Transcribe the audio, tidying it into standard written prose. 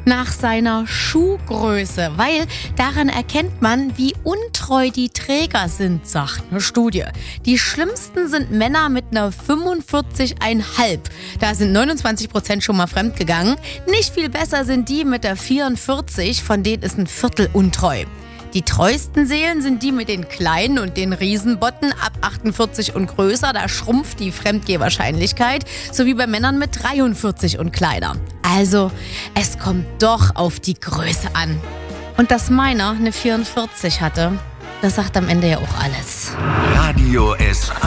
Nach seiner Schuhgröße, weil daran erkennt man, wie untreu die Träger sind, sagt eine Studie. Die schlimmsten sind Männer mit einer 45,5. Da sind 29% schon mal fremdgegangen. Nicht viel besser sind die mit der 44, von denen ist ein Viertel untreu. Die treuesten Seelen sind die mit den kleinen und den Riesenbotten ab 48 und größer. Da schrumpft die Fremdgehwahrscheinlichkeit, sowie bei Männern mit 43 und kleiner. Also, es kommt doch auf die Größe an. Und dass meiner eine 44 hatte, das sagt am Ende ja auch alles. Radio SA.